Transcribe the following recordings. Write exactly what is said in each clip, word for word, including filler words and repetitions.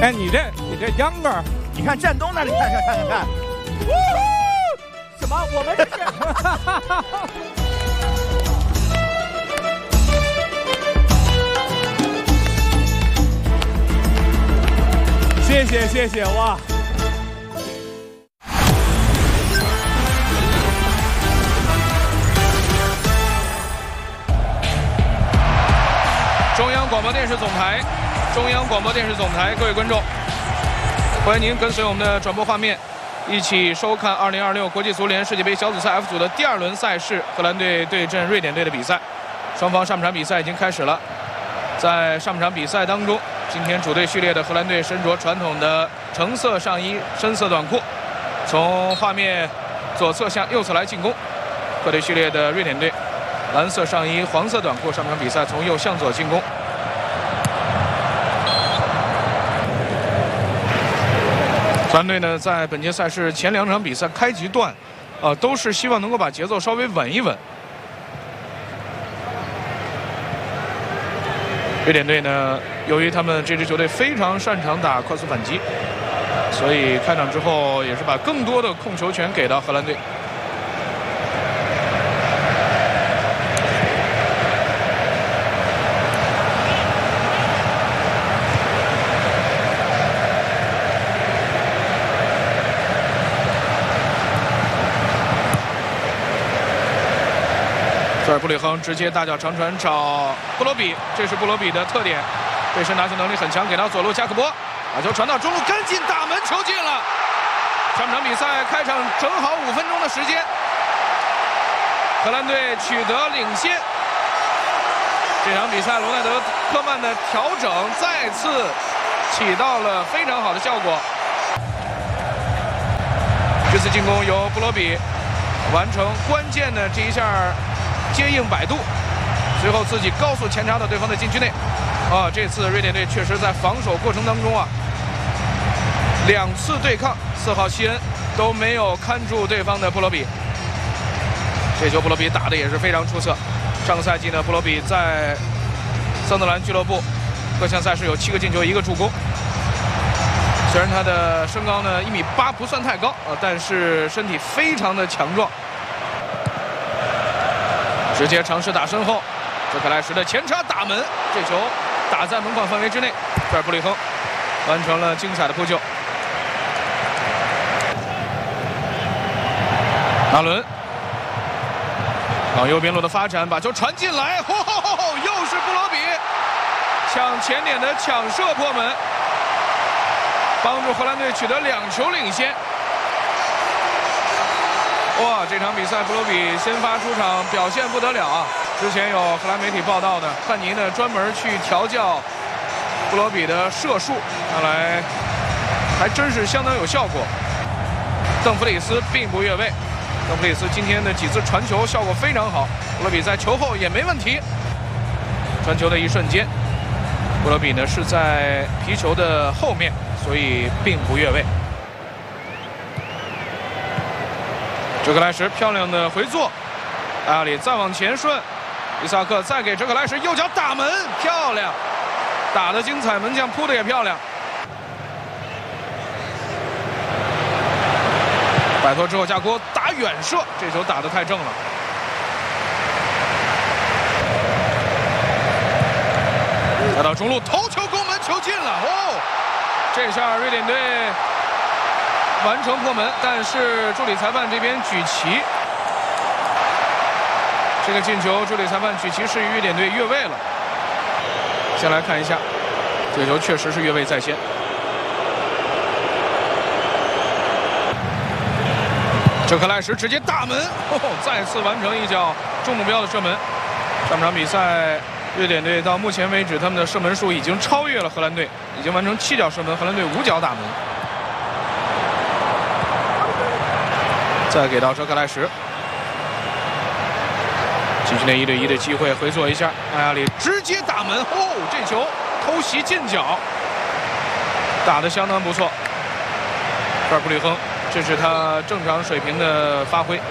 哎，你这你这秧歌， 你看战东那里，看看看看看，什么？我们这是。谢谢谢谢哇！ 中央广播电视总台，中央广播电视总台，各位观众，欢迎您跟随我们的转播画面，一起收看二零二六国际足联世界杯小组赛 F 组的第二轮赛事，荷兰队对阵瑞典队的比赛。双方上半场比赛已经开始了，在上半场比赛当中，今天主队序列的荷兰队身着传统的橙色上衣、深色短裤，从画面左侧向右侧来进攻。客队序列的瑞典队，蓝色上衣、黄色短裤，上半场比赛从右向左进攻。团队呢，在本届赛事前两场比赛开局段，呃，都是希望能够把节奏稍微稳一稳。瑞典队呢，由于他们这支球队非常擅长打快速反击，所以开场之后也是把更多的控球权给到荷兰队。这儿布里亨直接大脚长传找布罗比，这是布罗比的特点，背身拿球能力很强，给到左路加克波，把球传到中路，跟进打门，球进了。上场比赛开场正好五分钟的时间，荷兰队取得领先。这场比赛罗纳德·科曼的调整再次起到了非常好的效果。这次进攻由布罗比完成关键的这一下接应摆渡，随后自己高速前插到对方的禁区内。啊，这次瑞典队确实在防守过程当中啊，两次对抗，四号希恩都没有看住对方的布罗比。这球布罗比打的也是非常出色。上个赛季呢，布罗比在桑德兰俱乐部各项赛事有七个进球，一个助攻。虽然他的身高呢一米八不算太高啊，但是身体非常的强壮。直接尝试打身后，这克莱什的前插打门，这球打在门框范围之内，这儿布里亨完成了精彩的扑救。纳伦往右边路的发展，把球传进来，吼吼吼吼，又是布罗比抢前点的抢射破门，帮助荷兰队取得两球领先。哇，这场比赛布罗比先发出场，表现不得了啊！之前有荷兰媒体报道的，汉尼呢专门去调教布罗比的射术，看来还真是相当有效果。邓弗里斯并不越位，邓弗里斯今天的几次传球效果非常好，布罗比在球后也没问题。传球的一瞬间，布罗比呢是在皮球的后面，所以并不越位。哲克莱什漂亮的回做，阿里再往前顺，伊萨克再给哲克莱什右脚打门，漂亮，打得精彩，门将扑的也漂亮。摆脱之后，加锅打远射，这球打得太正了。来到中路，头球攻门，球进了哦！这下瑞典队完成破门，但是助理裁判这边举旗，这个进球助理裁判举旗示意瑞典队越位了。先来看一下，这球确实是越位在先。哲克莱什直接打门，哦，再次完成一脚中目标的射门。上场比赛，瑞典队到目前为止他们的射门数已经超越了荷兰队，已经完成七脚射门，荷兰队五脚打门。再给到哲克莱什，禁区内一对一的机会，回做一下，艾亚里直接打门，哦，这球偷袭近角，打得相当不错。这儿布里亨，这是他正常水平的发挥。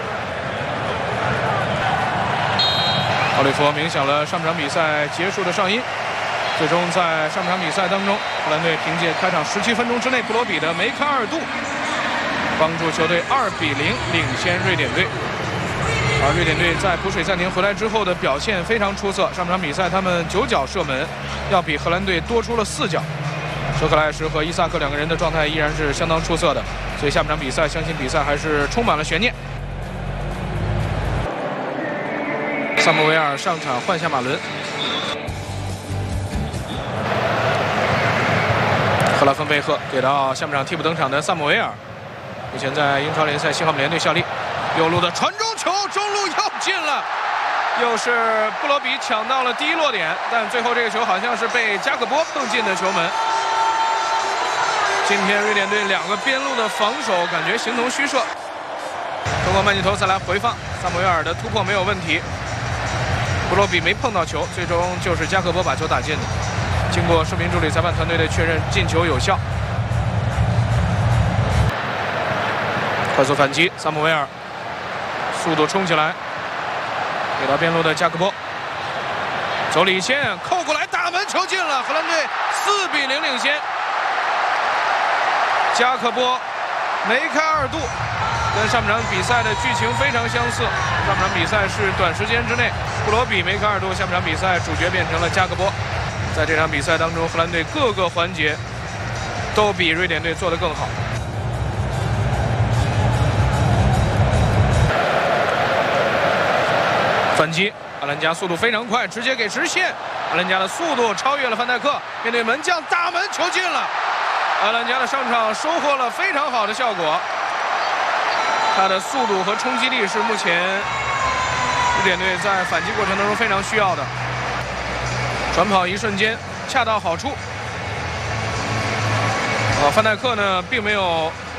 奥利弗鸣响了上场比赛结束的哨音， 最终在上半场比赛当中，荷兰队凭借开场十七分钟之内布罗比的梅开二度，帮助球队二比零领先瑞典队。而瑞典队在补水暂停回来之后的表现非常出色，上半场比赛他们九脚射门，要比荷兰队多出了四脚。舍克莱什和伊萨克两个人的状态依然是相当出色的，所以下半场比赛相信比赛还是充满了悬念。萨姆维尔上场换下马伦，赫拉芬贝赫给到下半场替补登场的萨姆维尔，目前在英超联赛西汉姆联队效力。右路的传中球，中路又进了，又是布罗比抢到了第一落点，但最后这个球好像是被加克波碰进的球门。今天瑞典队两个边路的防守感觉形同虚设。通过慢镜头再来回放，萨姆维尔的突破没有问题，布罗比没碰到球，最终就是加克波把球打进的。经过视频助理裁判团队的确认，进球有效。快速反击，萨姆维尔速度冲起来，给到边路的加克波，走里线扣过来，大门球进了，荷兰队四比零领先。加克波梅开二度，跟上半场比赛的剧情非常相似。上半场比赛是短时间之内布罗比梅开二度，下半场比赛主角变成了加克波。在这场比赛当中，荷兰队各个环节都比瑞典队做得更好。反击，阿兰加速度非常快，直接给直线。阿兰加的速度超越了范戴克，面对门将大门球进了。阿兰加的上场收获了非常好的效果，他的速度和冲击力是目前瑞典队在反击过程当中非常需要的。传跑一瞬间恰到好处。呃，范戴克呢并没有